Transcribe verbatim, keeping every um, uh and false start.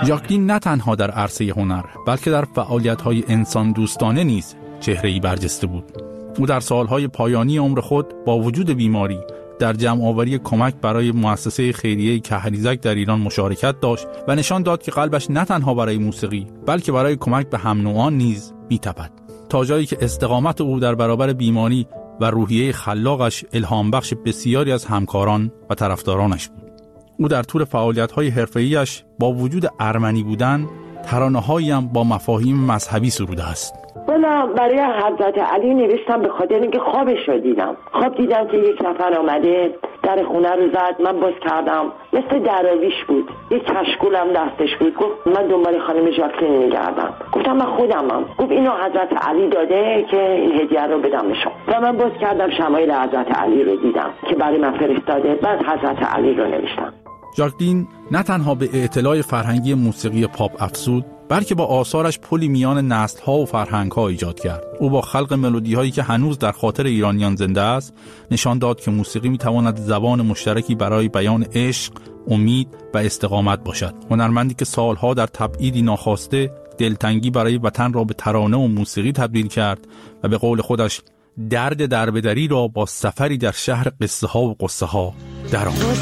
ژاکلین نه تنها در عرصه هنر بلکه در فعالیت‌های انسان دوستانه نیز چهره‌ای برجسته بود. او در سالهای پایانی عمر خود با وجود بیماری در جمع‌آوری کمک برای مؤسسه خیریه کهریزک در ایران مشارکت داشت و نشان داد که قلبش نه تنها برای موسیقی بلکه برای کمک به هم‌نوعان نیز می‌تپد، تا جایی که استقامت او در برابر بیماری و روحیه خلاقش الهام بخش بسیاری از همکاران و طرفدارانش بود. او در طول فعالیت‌های حرفه‌ایش با وجود ارمنی بودن ترانه‌هایی هم با مفاهیم مذهبی سروده است. والا برای حضرت علی نوشتم به خاطر اینکه خوابش رو دیدم. خواب دیدم که یک نفر آمده در خونه رو زد، من باز کردم، مثل دراویش بود، یک کشکولم دستش بود. گفت من دنبال خانم ژاکلین میگردم. گفتم من خودمم. گفت اینو حضرت علی داده که این هدیه رو بدم بهشون. و من باز کردم شمایل حضرت علی رو دیدم که برای من فرستاده، بعد حضرت علی رو نوشتم. ژاکلین نه تنها به اطلاع فرهنگی موسیقی پاپ افزود بلکه با آثارش پلی میان نسل‌ها و فرهنگ‌ها ایجاد کرد. او با خلق ملودی‌هایی که هنوز در خاطر ایرانیان زنده است، نشان داد که موسیقی می‌تواند زبان مشترکی برای بیان عشق، امید و استقامت باشد. هنرمندی که سالها در تبعیدی ناخواسته دلتنگی برای وطن را به ترانه و موسیقی تبدیل کرد و به قول خودش درد دربدری را با سفری در شهر قصه ها و قصه ها درآورد.